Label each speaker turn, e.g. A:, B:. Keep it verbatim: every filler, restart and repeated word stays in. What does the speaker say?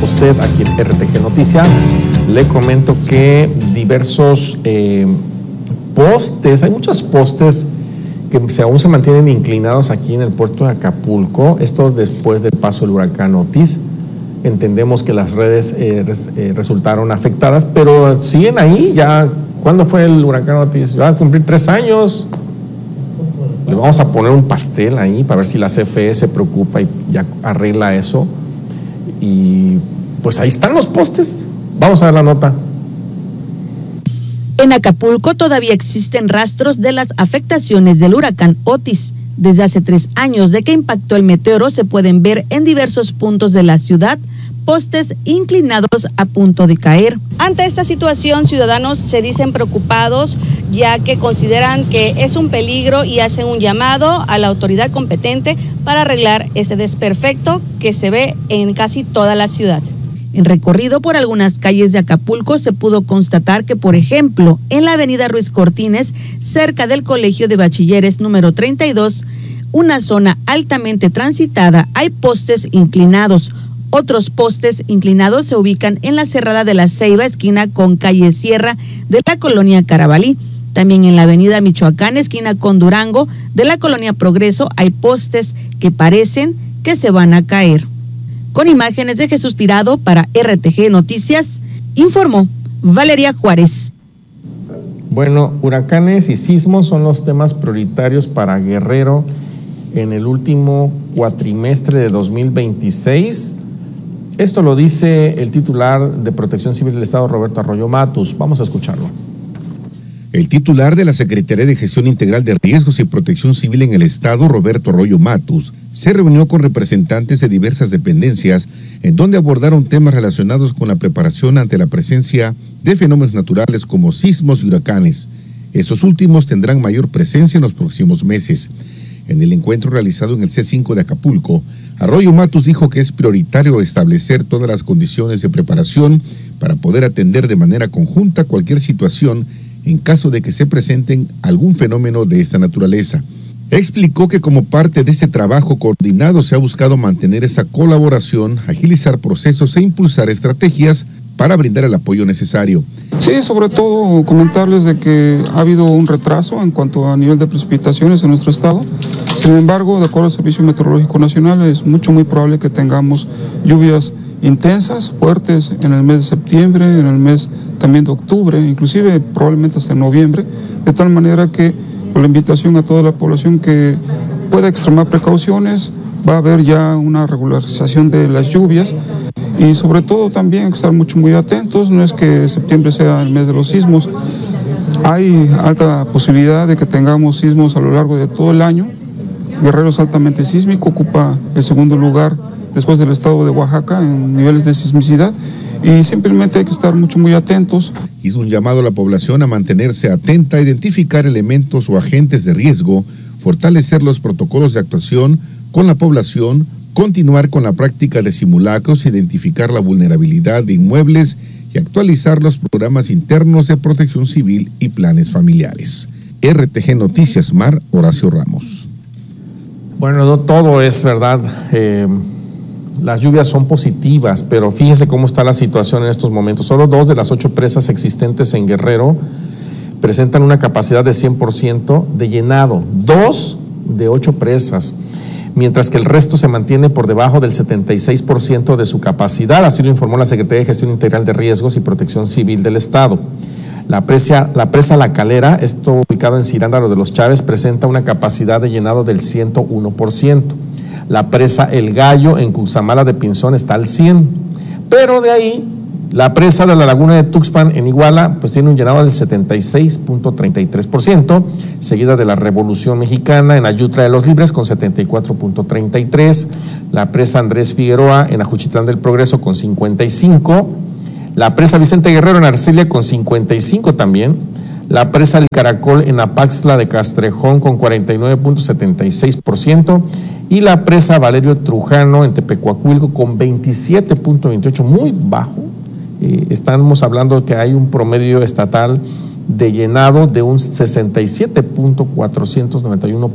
A: usted aquí en R T G Noticias. Le comento que diversos eh, postes, hay muchos postes que se, aún se mantienen inclinados aquí en el puerto de Acapulco, esto después del paso del huracán Otis. Entendemos que las redes eh, res, eh, resultaron afectadas, pero siguen ahí. Ya, ¿cuándo fue el huracán Otis? Va a cumplir tres años. Le vamos a poner un pastel ahí para ver si la C F E se preocupa y ya arregla eso. Y pues ahí están los postes. Vamos a ver la nota.
B: En Acapulco todavía existen rastros de las afectaciones del huracán Otis. Desde hace tres años de que impactó el meteoro se pueden ver en diversos puntos de la ciudad postes inclinados a punto de caer. Ante esta situación, ciudadanos se dicen preocupados, ya que consideran que es un peligro y hacen un llamado a la autoridad competente para arreglar ese desperfecto que se ve en casi toda la ciudad. En recorrido por algunas calles de Acapulco se pudo constatar que, por ejemplo, en la avenida Ruiz Cortines, cerca del Colegio de Bachilleres número treinta y dos, una zona altamente transitada, hay postes inclinados. Otros postes inclinados se ubican en la Cerrada de la Ceiba, esquina con calle Sierra de la colonia Carabalí. También en la avenida Michoacán, esquina con Durango de la colonia Progreso, hay postes que parecen que se van a caer. Con imágenes de Jesús Tirado para R T G Noticias, informó Valeria Juárez.
A: Bueno, huracanes y sismos son los temas prioritarios para Guerrero en el último cuatrimestre de dos mil veintiséis. Esto lo dice el titular de Protección Civil del Estado, Roberto Arroyo Matus. Vamos a escucharlo.
C: El titular de la Secretaría de Gestión Integral de Riesgos y Protección Civil en el Estado, Roberto Arroyo Matus, se reunió con representantes de diversas dependencias en donde abordaron temas relacionados con la preparación ante la presencia de fenómenos naturales como sismos y huracanes. Estos últimos tendrán mayor presencia en los próximos meses. En el encuentro realizado en el C cinco de Acapulco, Arroyo Matus dijo que es prioritario establecer todas las condiciones de preparación para poder atender de manera conjunta cualquier situación en caso de que se presenten algún fenómeno de esta naturaleza. Explicó que como parte de este trabajo coordinado se ha buscado mantener esa colaboración, agilizar procesos e impulsar estrategias para brindar el apoyo necesario.
D: Sí, sobre todo comentarles de que ha habido un retraso en cuanto a nivel de precipitaciones en nuestro estado. Sin embargo, de acuerdo al Servicio Meteorológico Nacional, es mucho, muy probable que tengamos lluvias intensas, fuertes en el mes de septiembre, en el mes también de octubre, inclusive probablemente hasta noviembre, de tal manera que por la invitación a toda la población que pueda extremar precauciones, va a haber ya una regularización de las lluvias y sobre todo también estar mucho muy atentos. No es que septiembre sea el mes de los sismos, hay alta posibilidad de que tengamos sismos a lo largo de todo el año. Guerrero es altamente sísmico, ocupa el segundo lugar después del estado de Oaxaca en niveles de sismicidad y simplemente hay que estar mucho muy atentos.
C: Hizo un llamado a la población a mantenerse atenta, a identificar elementos o agentes de riesgo, fortalecer los protocolos de actuación con la población, continuar con la práctica de simulacros, identificar la vulnerabilidad de inmuebles y actualizar los programas internos de protección civil y planes familiares. R T G Noticias Mar, Horacio Ramos.
A: Bueno, no todo es verdad. Eh, las lluvias son positivas, pero fíjese cómo está la situación en estos momentos. Solo dos de las ocho presas existentes en Guerrero presentan una capacidad de cien por ciento de llenado. Dos de ocho presas, mientras que el resto se mantiene por debajo del setenta y seis por ciento de su capacidad. Así lo informó la Secretaría de Gestión Integral de Riesgos y Protección Civil del Estado. La presa, la presa La Calera, esto ubicado en Cirándaro de los Chávez, presenta una capacidad de llenado del ciento uno por ciento. La presa El Gallo en Cuxamala de Pinzón está al cien por ciento. Pero de ahí, la presa de la Laguna de Tuxpan en Iguala, pues tiene un llenado del setenta y seis punto treinta y tres por ciento, seguida de la Revolución Mexicana en Ayutla de los Libres con setenta y cuatro punto treinta y tres por ciento, la presa Andrés Figueroa en Ajuchitlán del Progreso con cincuenta y cinco por ciento, la presa Vicente Guerrero en Arcelia con cincuenta y cinco por ciento también, la presa El Caracol en Apaxtla de Castrejón con cuarenta y nueve punto setenta y seis por ciento y la presa Valerio Trujano en Tepecuacuilco con veintisiete punto veintiocho por ciento, muy bajo. Eh, estamos hablando de que hay un promedio estatal de llenado de un sesenta y siete punto cuatrocientos noventa y uno